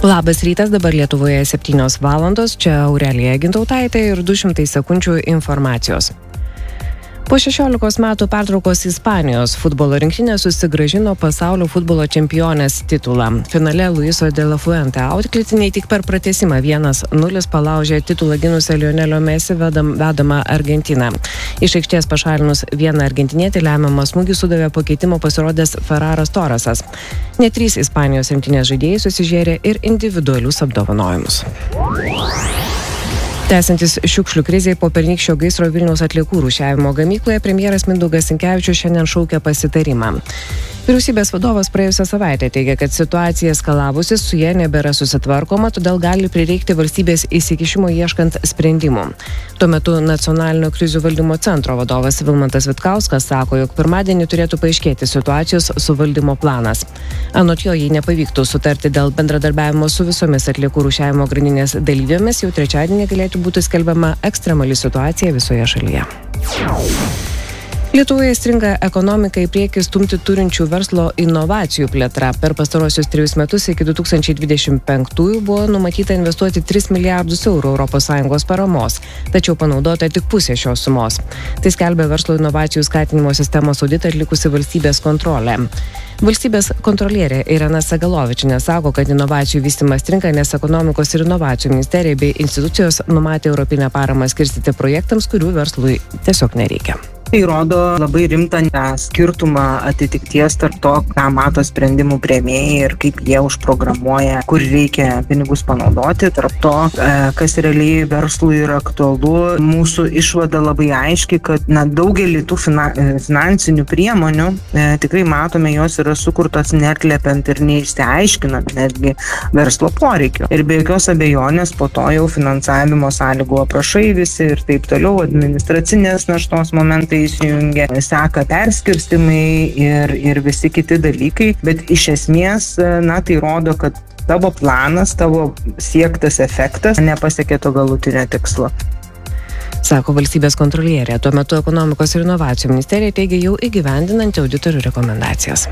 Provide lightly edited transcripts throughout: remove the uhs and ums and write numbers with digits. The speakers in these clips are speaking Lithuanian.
Labas rytas, dabar Lietuvoje 7 valandos, čia Aurelija Gintautaitė ir 200 sekundžių informacijos. Po 16 metų pertraukos Ispanijos futbolo rinktinė susigrąžino pasaulio futbolo čempionės titulą. Finale Luiso de la Fuente auklėtiniai tik per pratęsimą 1-0 palaužė titulą ginusią Lionelio Messi vedamą Argentiną. Iš aikštės pašalinus vieną argentinietį lemiamą smūgį sudavė po keitimo pasirodęs Ferraras Torresas. Net 3 Ispanijos rinktinės žaidėjai susižėrė ir individualius apdovanojimus. Tęsiantis šiukšlių krizei po pernykščio gaisro Vilniaus atliekų rūšiavimo gamykloje, premjeras Mindaugas Sinkevičius šiandien šaukia pasitarimą. Vyriausybės vadovas praėjusią savaitę teigė, kad situacija eskalavusi, su ja nebėra susitvarkoma, todėl gali prireikti valstybės įsikišimo ieškant sprendimų. Tuo metu Nacionalinio krizių valdymo centro vadovas Vilmantas Vitkauskas sako, jog pirmadienį turėtų paaiškėti situacijos suvaldymo planas. Anot jo, jei nepavyktų sutarti dėl bendradarbiavimo su visomis atliekų rūšiavimo grandinės dalyvėmis, jau trečiadienį galėtų būti skelbiama ekstremali situacija visoje šalyje. Lietuvoje stringa ekonomiką į priekį stumti turinčių verslo inovacijų plėtra. Per pastarosius 3 metus iki 2025 buvo numatyta investuoti 3 milijardus eurų ES paramos, tačiau panaudota tik pusė šios sumos. Tai skelbia verslo inovacijų skatinimo sistemos auditą atlikusi valstybės kontrolė. Valstybės kontrolierė Irena Sagalovičienė sako, kad inovacijų vystymas stringa, nes ekonomikos ir inovacijų ministerija bei institucijos numatė europinę paramą skirstyti projektams, kurių verslui tiesiog nereikia. Tai rodo labai rimtą skirtumą atitikties tarp to, ką mato sprendimų priėmėjai ir kaip jie užprogramuoja, kur reikia pinigus panaudoti, tarp to, kas realiai verslui yra aktualu. Mūsų išvada labai aiški, kad daugelį tų finansinių priemonių tikrai matome, jos yra sukurtos neatliepiant ir neišsiaiškinant netgi verslo poreikių. Ir be jokios abejonės po to jau finansavimo sąlygų aprašai visi ir taip toliau, administracinės naštos momentai įsijungia, seka perskirstimai ir visi kiti dalykai, bet iš esmės, tai rodo, kad tavo planas, tavo siektas efektas nepasiekė to galutinio tikslo. Sako valstybės kontrolierė. Tuo metu ekonomikos ir inovacijų ministerija teigia jau įgyvendinanti auditorių rekomendacijas.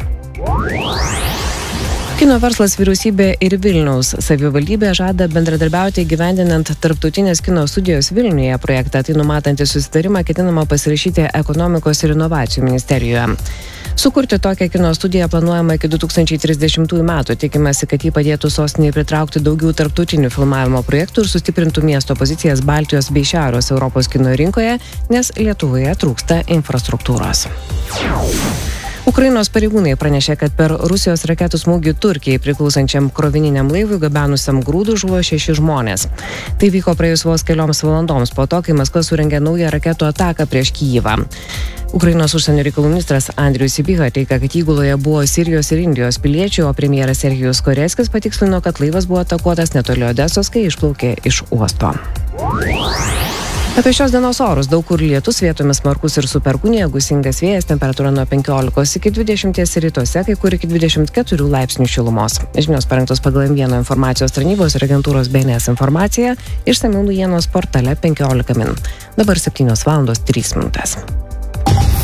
Kino verslas, vyriausybė ir Vilniaus savivaldybė žada bendradarbiauti įgyvendinant tarptautinės kino studijos Vilniuje projektą. Tai numatantį susitarimą ketinama pasirašyti ekonomikos ir inovacijų ministerijoje. Sukurti tokią kino studiją planuojama iki 2030 metų. Tikimasi, kad jį padėtų sostinėje pritraukti daugiau tarptautinių filmavimo projektų ir sustiprintų miesto pozicijas Baltijos bei Šiaurės Europos kino rinkoje, nes Lietuvoje trūksta infrastruktūros. Ukrainos pareigūnai pranešė, kad per Rusijos raketų smūgį Turkijai priklausančiam krovininiam laivui gabenusiam grūdų žuvo 6 žmonės. Tai vyko praėjus vos kelioms valandoms po to, kai Maskva surengė naują raketų ataką prieš Kijivą. Ukrainos užsienio reikalų ministras Andrius Sybiha teigia, kad įguloje buvo Sirijos ir Indijos piliečių, o premjeras Serhijus Koreskis patikslino, kad laivas buvo atakuotas netoli Odesos, kai išplaukė iš uosto. Apie šios dienos orus: daug kur lietus, vietomis smarkus ir su perkūnija, gūsingas vėjas, temperatūra nuo 15 iki 20 rytuose, kai kur iki 24 laipsnių šilumos. Žinios parengtos pagal M1 informacijos tarnybos ir agentūros BNS informaciją, išsamiau naujienos portale 15 min. Dabar 7 valandos 3 minutės.